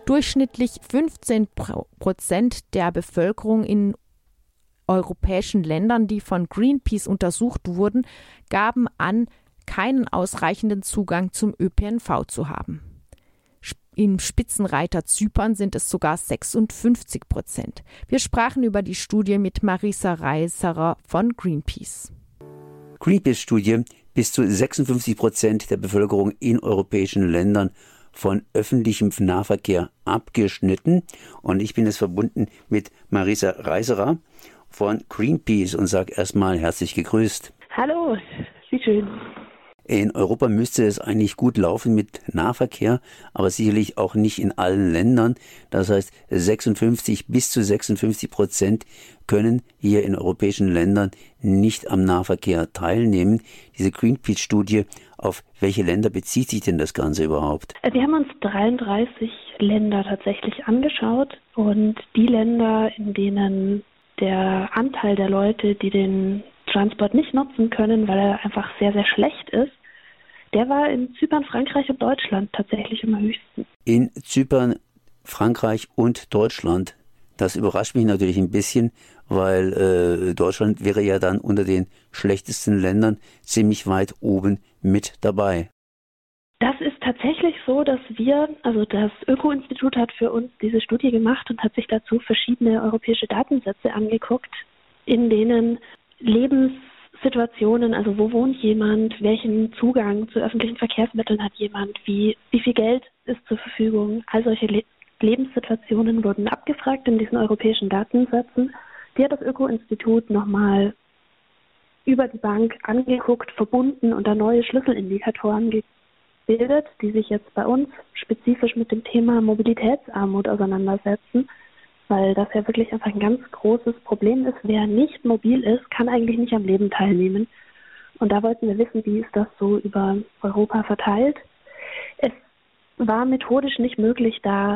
Durchschnittlich 15% der Bevölkerung in europäischen Ländern, die von Greenpeace untersucht wurden, gaben an, keinen ausreichenden Zugang zum ÖPNV zu haben. Im Spitzenreiter Zypern sind es sogar 56%. Wir sprachen über die Studie mit Marisa Reiserer von Greenpeace. Greenpeace-Studie: bis zu 56% der Bevölkerung in europäischen Ländern von öffentlichem Nahverkehr abgeschnitten. Und ich bin jetzt verbunden mit Marisa Reiserer von Greenpeace und sage erstmal herzlich gegrüßt. Hallo, wie schön. In Europa müsste es eigentlich gut laufen mit Nahverkehr, aber sicherlich auch nicht in allen Ländern. Das heißt, bis zu 56% können hier in europäischen Ländern nicht am Nahverkehr teilnehmen. Diese Greenpeace-Studie, auf welche Länder bezieht sich denn das Ganze überhaupt? Wir haben uns 33 Länder tatsächlich angeschaut und die Länder, in denen der Anteil der Leute, die den Transport nicht nutzen können, weil er einfach sehr, sehr schlecht ist, der war in Zypern, Frankreich und Deutschland tatsächlich am höchsten. In Zypern, Frankreich und Deutschland. Das überrascht mich natürlich ein bisschen, weil Deutschland wäre ja dann unter den schlechtesten Ländern ziemlich weit oben mit dabei. Das ist tatsächlich so, dass das Öko-Institut hat für uns diese Studie gemacht und hat sich dazu verschiedene europäische Datensätze angeguckt, in denen Lebenssituationen, also wo wohnt jemand, welchen Zugang zu öffentlichen Verkehrsmitteln hat jemand, wie viel Geld ist zur Verfügung. All solche Lebenssituationen wurden abgefragt in diesen europäischen Datensätzen. Die hat das Öko-Institut nochmal über die Bank angeguckt, verbunden und da neue Schlüsselindikatoren gebildet, die sich jetzt bei uns spezifisch mit dem Thema Mobilitätsarmut auseinandersetzen, weil das ja wirklich einfach ein ganz großes Problem ist. Wer nicht mobil ist, kann eigentlich nicht am Leben teilnehmen. Und da wollten wir wissen, wie ist das so über Europa verteilt. Es war methodisch nicht möglich, da